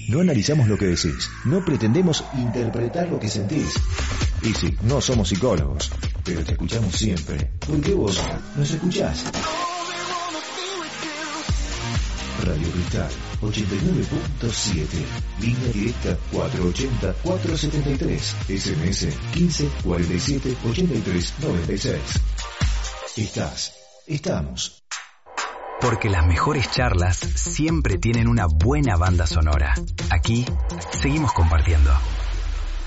No analizamos lo que decís, no pretendemos interpretar lo que sentís. Y sí, no somos psicólogos, pero te escuchamos siempre, porque vos nos escuchás. Radio Cristal 89.7, línea directa 480-473, SMS 15 47 83 96. Estamos. Porque las mejores charlas siempre tienen una buena banda sonora. Aquí seguimos compartiendo.